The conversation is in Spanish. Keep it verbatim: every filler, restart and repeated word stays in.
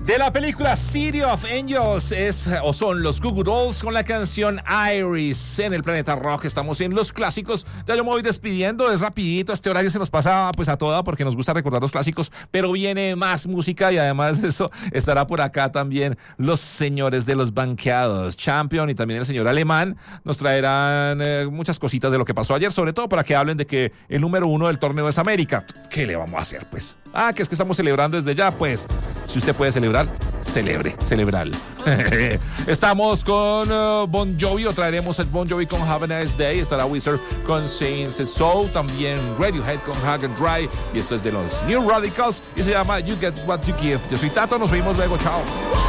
De la película City of Angels es o son los Goo Goo Dolls con la canción Iris. En el Planeta Rock estamos en los clásicos. Ya yo me voy despidiendo, es rapidito, este horario se nos pasa pues a toda porque nos gusta recordar los clásicos, pero viene más música y además de eso estará por acá también los señores de los banqueados, Champion y también el señor Alemán. Nos traerán eh, muchas cositas de lo que pasó ayer, sobre todo para que hablen de que el número uno del torneo es América. ¿Qué le vamos a hacer pues? Ah, que es que estamos celebrando desde ya, pues si usted puede celebrar, celebre, celebrar. Estamos con uh, Bon Jovi, o traeremos el Bon Jovi con Have a Nice Day, estará Wizard con Saints Soul, también Radiohead con Hug and Dry, y esto es de los New Radicals y se llama You Get What You Give. Yo soy Tato, nos vemos luego, chao.